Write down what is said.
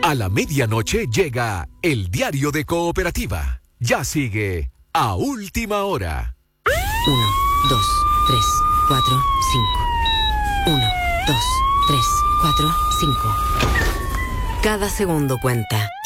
A la medianoche llega el diario de Cooperativa. Ya sigue a última hora. 1, 2, 3, 4, 5. 1, 2, 3, 4, 5. Cada segundo cuenta.